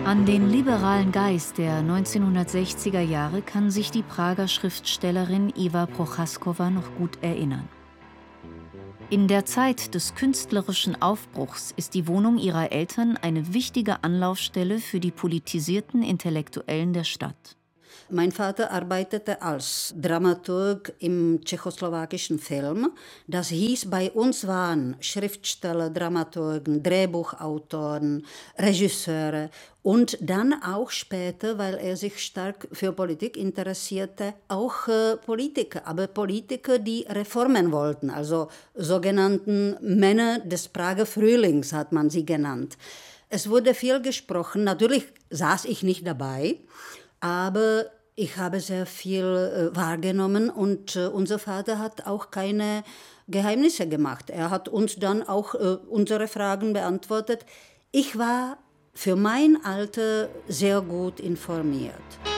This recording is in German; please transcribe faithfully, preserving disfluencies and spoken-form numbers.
An den liberalen Geist der neunzehnhundertsechziger Jahre kann sich die Prager Schriftstellerin Eva Prochaskowa noch gut erinnern. In der Zeit des künstlerischen Aufbruchs ist die Wohnung ihrer Eltern eine wichtige Anlaufstelle für die politisierten Intellektuellen der Stadt. Mein Vater arbeitete als Dramaturg im tschechoslowakischen Film. Das hieß, bei uns waren Schriftsteller, Dramaturgen, Drehbuchautoren, Regisseure und dann auch später, weil er sich stark für Politik interessierte, auch äh, Politiker, aber Politiker, die Reformen wollten, also sogenannten Männer des Prager Frühlings hat man sie genannt. Es wurde viel gesprochen, natürlich saß ich nicht dabei, aber ich habe sehr viel äh, wahrgenommen und äh, unser Vater hat auch keine Geheimnisse gemacht. Er hat uns dann auch äh, unsere Fragen beantwortet. Ich war für mein Alter sehr gut informiert.